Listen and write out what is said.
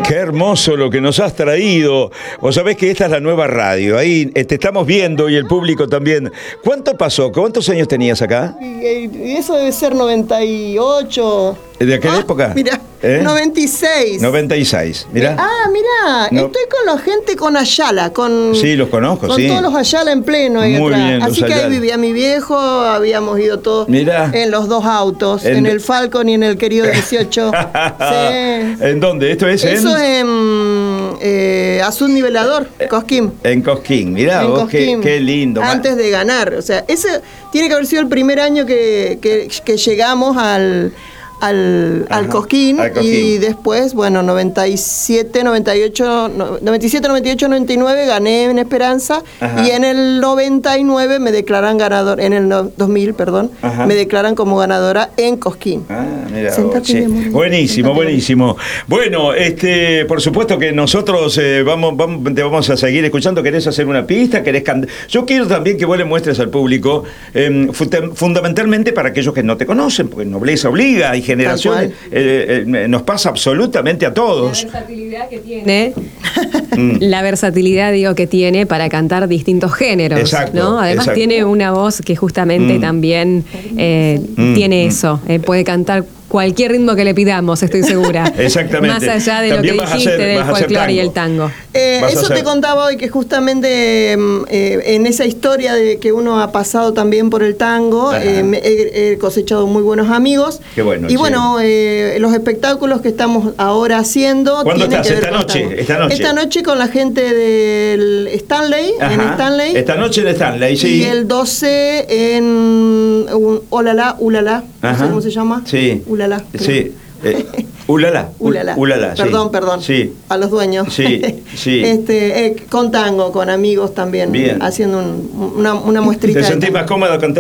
Qué hermoso lo que nos has traído. Vos sabés que esta es la nueva radio. Ahí te estamos viendo y el público también. ¿Cuánto pasó? ¿Cuántos años tenías acá? Y eso debe ser 98. ¿De aquella época? Mira, 96. 96, mira. Mira, No. estoy con la gente con Ayala, Sí, los conozco, con sí. todos los Ayala en pleno ahí Muy atrás. bien, los Así que Ayala. ahí vivía mi viejo, habíamos ido todos Mirá. en los dos autos, en el Falcon y en el querido 18. Sí. ¿En dónde? ¿Esto es Eso es en Azul Nivelador, Cosquín. En Cosquín, mirá En vos, Cosquín, qué lindo. Antes de ganar. O sea, ese tiene que haber sido el primer año que llegamos al Cosquín, y después, bueno, 97, 98, 99 gané en Esperanza. Ajá. Y en el 99 me declaran ganador, en el 2000, perdón, ajá, me declaran como ganadora en Cosquín. Mira, buenísimo, buenísimo. Bueno, por supuesto que nosotros te vamos a seguir escuchando. ¿Querés hacer una pista? ¿Querés cantar? Yo quiero también que vos le muestres al público, fundamentalmente para aquellos que no te conocen, porque nobleza obliga y generaciones, nos pasa absolutamente a todos. La versatilidad que tiene, la versatilidad, digo, que tiene para cantar distintos géneros. Exacto, ¿no? Además tiene una voz que justamente también tiene eso, puede cantar cualquier ritmo que le pidamos, estoy segura. Exactamente. Más allá de también lo que dijiste del folclore y el tango. Eso te contaba hoy, que justamente en esa historia de que uno ha pasado también por el tango, he cosechado muy buenos amigos. Qué bueno. Y bueno, los espectáculos que estamos ahora haciendo. ¿Cuándo estás? ¿Esta noche? Esta noche con la gente del Stanley, en Stanley. Esta noche en Stanley, sí. Y el 12 en Ulala. No sé cómo se llama. Sí. Ulala. Sí. Ulala. Perdón. Sí. A los dueños. Sí. Con tango, con amigos también. Bien. Haciendo una muestrita. ¿Te sentís más cómodo cantando?